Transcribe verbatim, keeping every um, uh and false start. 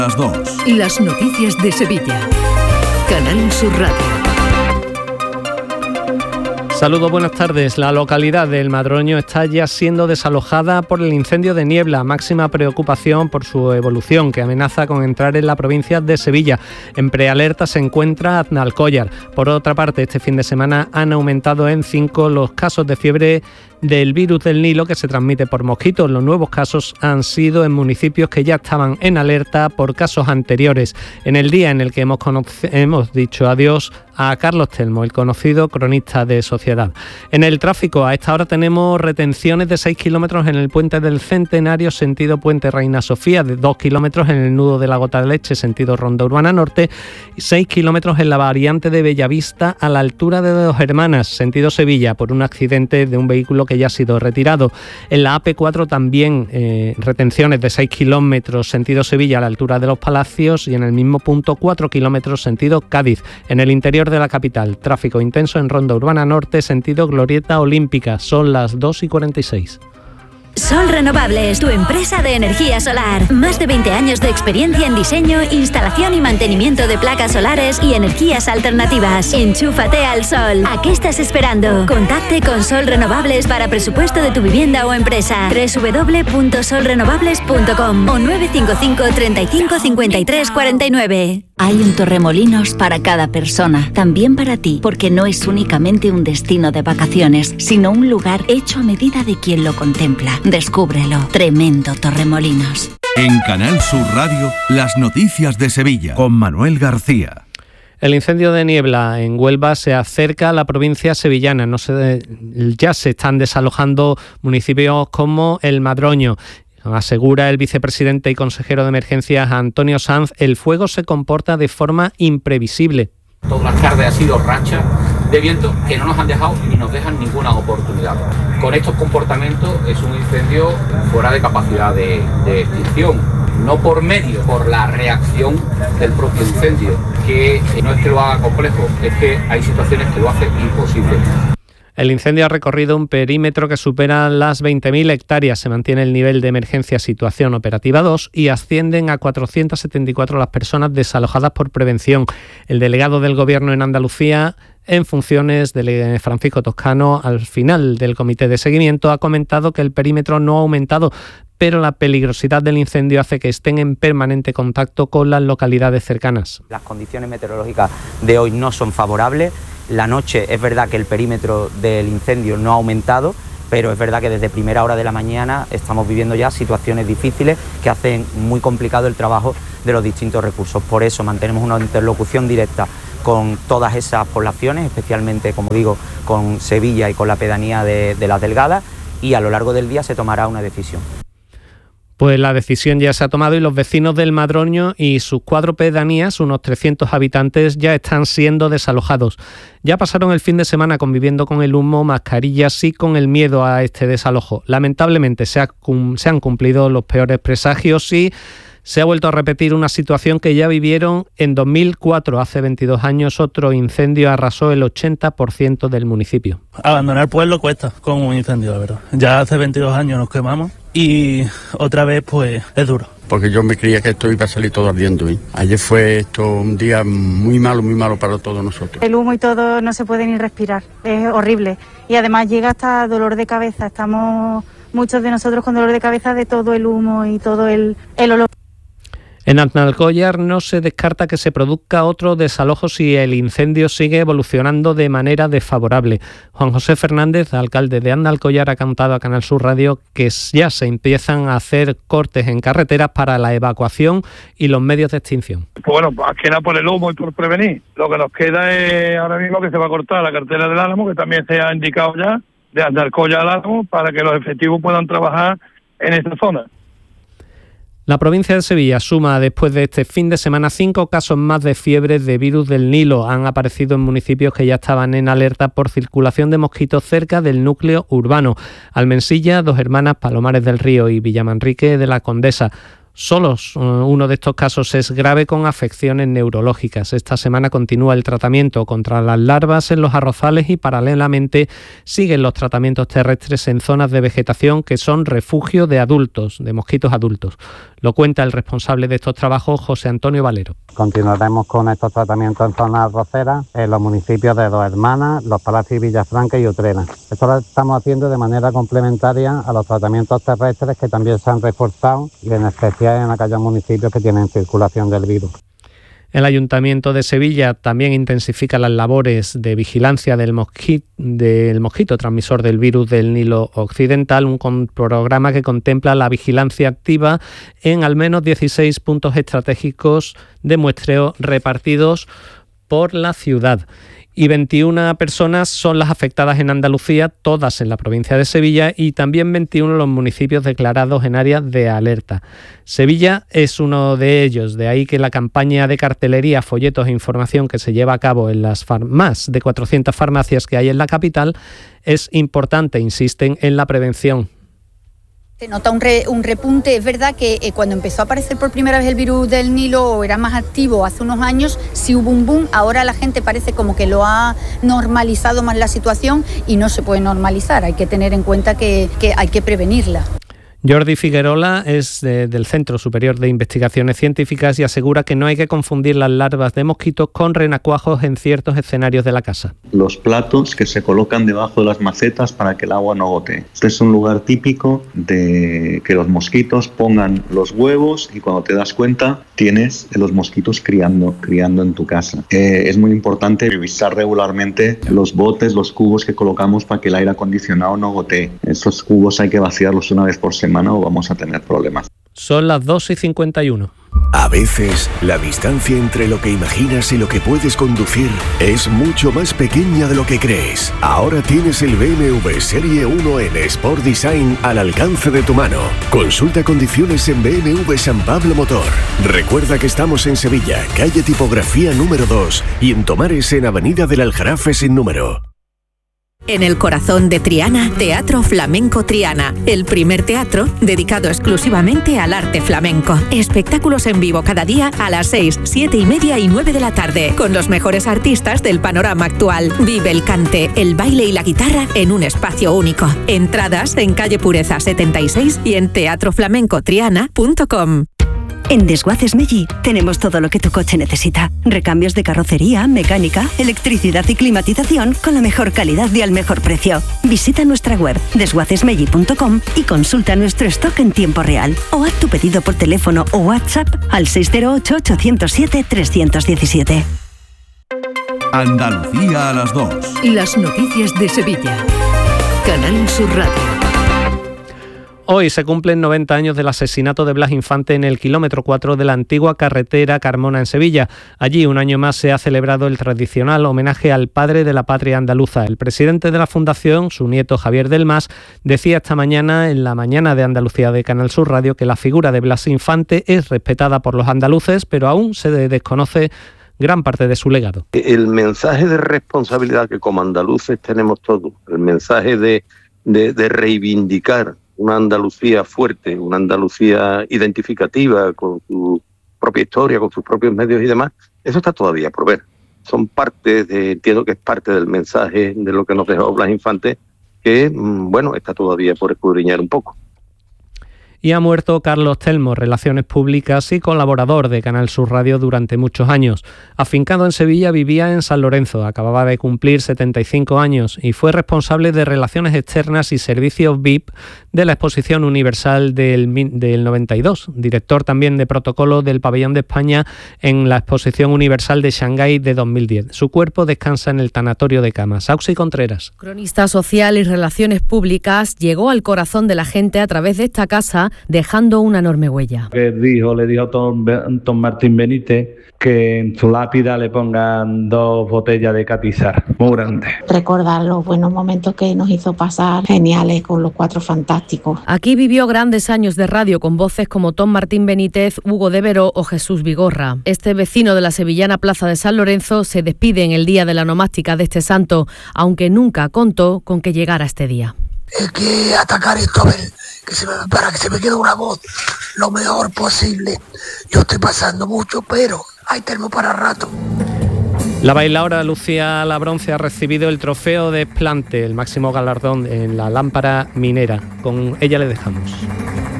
Las dos. Las noticias de Sevilla. Canal Sur Radio. Saludos, buenas tardes. La localidad del Madroño está ya siendo desalojada por el incendio de niebla. Máxima preocupación por su evolución, que amenaza con entrar en la provincia de Sevilla. En prealerta se encuentra Aznalcóllar. Por otra parte, este fin de semana han aumentado en cinco los casos de fiebre del virus del Nilo que se transmite por mosquitos. Los nuevos casos han sido en municipios que ya estaban en alerta por casos anteriores. En el día en el que hemos, conoc- hemos dicho adiós a Carlos Telmo, el conocido cronista de Sociedad. En el tráfico, a esta hora tenemos retenciones de seis kilómetros en el puente del Centenario, sentido Puente Reina Sofía, de dos kilómetros en el nudo de la Gota de Leche, sentido Ronda Urbana Norte, y seis kilómetros en la variante de Bellavista a la altura de Dos Hermanas, sentido Sevilla, por un accidente de un vehículo que ya ha sido retirado. En la A P cuatro también eh, retenciones de seis kilómetros sentido Sevilla a la altura de Los Palacios, y en el mismo punto cuatro kilómetros sentido Cádiz. En el interior de la capital, tráfico intenso en Ronda Urbana Norte, sentido Glorieta Olímpica. Son las dos y cuarenta y seis. Sol Renovables, tu empresa de energía solar. Más de veinte años de experiencia en diseño, instalación y mantenimiento de placas solares y energías alternativas. Enchúfate al sol. ¿A qué estás esperando? Contacte con Sol Renovables para presupuesto de tu vivienda o empresa. doble u doble u doble u punto sol renovables punto com o nueve cinco cinco, treinta y cinco, cincuenta y tres, cuarenta y nueve. Hay un Torremolinos para cada persona, también para ti, porque no es únicamente un destino de vacaciones, sino un lugar hecho a medida de quien lo contempla. Descúbrelo. Tremendo Torremolinos. En Canal Sur Radio, las noticias de Sevilla, con Manuel García. El incendio de niebla en Huelva se acerca a la provincia sevillana. No se, ya se están desalojando municipios como el Madroño. Asegura el vicepresidente y consejero de Emergencias Antonio Sanz, el fuego se comporta de forma imprevisible. Todas las tardes ha sido racha de viento que no nos han dejado ni nos dejan ninguna oportunidad. Con estos comportamientos es un incendio fuera de capacidad de, de extinción. No por medio, por la reacción del propio incendio, que no es que lo haga complejo, es que hay situaciones que lo hacen imposible. El incendio ha recorrido un perímetro que supera las veinte mil hectáreas. Se mantiene el nivel de emergencia situación operativa dos y ascienden a cuatrocientas setenta y cuatro las personas desalojadas por prevención. El delegado del Gobierno en Andalucía en funciones, de Francisco Toscano, al final del comité de seguimiento, ha comentado que el perímetro no ha aumentado, pero la peligrosidad del incendio hace que estén en permanente contacto con las localidades cercanas. Las condiciones meteorológicas de hoy no son favorables. La noche es verdad que el perímetro del incendio no ha aumentado, pero es verdad que desde primera hora de la mañana estamos viviendo ya situaciones difíciles que hacen muy complicado el trabajo de los distintos recursos. Por eso mantenemos una interlocución directa con todas esas poblaciones, especialmente, como digo, con Sevilla y con la pedanía de, de Las Delgadas, y a lo largo del día se tomará una decisión. Pues la decisión ya se ha tomado y los vecinos del Madroño y sus cuatro pedanías, unos trescientos habitantes, ya están siendo desalojados. Ya pasaron el fin de semana conviviendo con el humo, mascarillas y con el miedo a este desalojo. Lamentablemente se, ha, se han cumplido los peores presagios y se ha vuelto a repetir una situación que ya vivieron en dos mil cuatro. Hace veintidós años otro incendio arrasó el ochenta por ciento del municipio. Abandonar el pueblo cuesta con un incendio, la verdad. Ya hace veintidós años nos quemamos y otra vez pues es duro. Porque yo me creía que esto iba a salir todo ardiendo. ¿eh? Ayer fue esto un día muy malo, muy malo para todos nosotros. El humo y todo no se puede ni respirar, es horrible. Y además llega hasta dolor de cabeza. Estamos muchos de nosotros con dolor de cabeza de todo el humo y todo el, el olor. En Aznalcóllar no se descarta que se produzca otro desalojo si el incendio sigue evolucionando de manera desfavorable. Juan José Fernández, alcalde de Aznalcóllar, ha contado a Canal Sur Radio que ya se empiezan a hacer cortes en carreteras para la evacuación y los medios de extinción. Pues bueno, más que nada por el humo y por prevenir. Lo que nos queda es ahora mismo que se va a cortar la carretera del Álamo, que también se ha indicado ya, de Aznalcóllar al Álamo, para que los efectivos puedan trabajar en esta zona. La provincia de Sevilla suma después de este fin de semana cinco casos más de fiebre de virus del Nilo. Han aparecido en municipios que ya estaban en alerta por circulación de mosquitos cerca del núcleo urbano. Almensilla, Dos Hermanas, Palomares del Río y Villamanrique de la Condesa. Solos uno de estos casos es grave con afecciones neurológicas. Esta semana continúa el tratamiento contra las larvas en los arrozales y paralelamente siguen los tratamientos terrestres en zonas de vegetación que son refugio de adultos, de mosquitos adultos. Lo cuenta el responsable de estos trabajos, José Antonio Valero. Continuaremos con estos tratamientos en zonas arroceras en los municipios de Dos Hermanas, Los Palacios y Villafranca y Utrera. Esto lo estamos haciendo de manera complementaria a los tratamientos terrestres que también se han reforzado y en especial en aquellos municipios que tienen circulación del virus. El Ayuntamiento de Sevilla también intensifica las labores de vigilancia del mosquito, del mosquito transmisor del virus del Nilo Occidental, un programa que contempla la vigilancia activa en al menos dieciséis puntos estratégicos de muestreo repartidos por la ciudad. Y veintiuna personas son las afectadas en Andalucía, todas en la provincia de Sevilla, y también veintiuno los municipios declarados en áreas de alerta. Sevilla es uno de ellos, de ahí que la campaña de cartelería, folletos e información que se lleva a cabo en las far- más de cuatrocientas farmacias que hay en la capital es importante, insisten en la prevención. Se nota un, re, un repunte. Es verdad que eh, cuando empezó a aparecer por primera vez el virus del Nilo, o era más activo hace unos años, sí hubo un boom. Ahora la gente parece como que lo ha normalizado más la situación y no se puede normalizar. Hay que tener en cuenta que, que hay que prevenirla. Jordi Figuerola es de, del Centro Superior de Investigaciones Científicas y asegura que no hay que confundir las larvas de mosquitos con renacuajos en ciertos escenarios de la casa. Los platos que se colocan debajo de las macetas para que el agua no gotee. Este es un lugar típico de que los mosquitos pongan los huevos y cuando te das cuenta tienes los mosquitos criando, criando en tu casa. Eh, es muy importante revisar regularmente los botes, los cubos que colocamos para que el aire acondicionado no gotee. Esos cubos hay que vaciarlos una vez por semana o vamos a tener problemas. Son las dos y cincuenta y uno. A veces, la distancia entre lo que imaginas y lo que puedes conducir es mucho más pequeña de lo que crees. Ahora tienes el B M W Serie uno en Sport Design al alcance de tu mano. Consulta condiciones en B M W San Pablo Motor. Recuerda que estamos en Sevilla, calle Tipografía número dos y en Tomares en Avenida del Aljarafe sin número. En el corazón de Triana, Teatro Flamenco Triana, el primer teatro dedicado exclusivamente al arte flamenco. Espectáculos en vivo cada día a las seis, siete y media y nueve de la tarde, con los mejores artistas del panorama actual. Vive el cante, el baile y la guitarra en un espacio único. Entradas en calle Pureza setenta y seis y en teatro flamenco triana punto com. En Desguaces Meggi tenemos todo lo que tu coche necesita. Recambios de carrocería, mecánica, electricidad y climatización con la mejor calidad y al mejor precio. Visita nuestra web desguaces meggi punto com y consulta nuestro stock en tiempo real. O haz tu pedido por teléfono o WhatsApp al seis cero ocho, ocho cero siete, tres uno siete. Andalucía a las dos. Las noticias de Sevilla. Canal Sur Radio. Hoy se cumplen noventa años del asesinato de Blas Infante en el kilómetro cuatro de la antigua carretera Carmona en Sevilla. Allí, un año más, se ha celebrado el tradicional homenaje al padre de la patria andaluza. El presidente de la Fundación, su nieto Javier del Mas, decía esta mañana, en la mañana de Andalucía de Canal Sur Radio, que la figura de Blas Infante es respetada por los andaluces, pero aún se desconoce gran parte de su legado. El mensaje de responsabilidad que como andaluces tenemos todos, el mensaje de, de, de reivindicar una Andalucía fuerte, una Andalucía identificativa con su propia historia, con sus propios medios y demás, eso está todavía por ver. Son parte, de, entiendo que es parte del mensaje de lo que nos dejó Blas Infante, que, bueno, está todavía por escudriñar un poco. Y ha muerto Carlos Telmo, Relaciones Públicas y colaborador de Canal Sur Radio durante muchos años. Afincado en Sevilla, vivía en San Lorenzo, acababa de cumplir setenta y cinco años y fue responsable de Relaciones Externas y Servicios V I P de la Exposición Universal del, del noventa y dos, director también de protocolo del Pabellón de España en la Exposición Universal de Shanghái de dos mil diez. Su cuerpo descansa en el tanatorio de Camas. Auxi Contreras. Cronista social y Relaciones Públicas, llegó al corazón de la gente a través de esta casa, dejando una enorme huella. Que dijo, le dijo a Tom, Tom Martín Benítez que en su lápida le pongan dos botellas de Catizar, muy grande. Recordar los buenos momentos que nos hizo pasar, geniales con los Cuatro Fantásticos. Aquí vivió grandes años de radio con voces como Tom Martín Benítez, Hugo de Veró o Jesús Vigorra. Este vecino de la sevillana Plaza de San Lorenzo se despide en el día de la nomástica de este santo, aunque nunca contó con que llegara este día. Es que atacar esto, a ver, que se me, para que se me quede una voz lo mejor posible. Yo estoy pasando mucho, pero hay termo para rato. La bailaora Lucía Labronce ha recibido el trofeo de Esplante, el máximo galardón en la lámpara minera. Con ella le dejamos.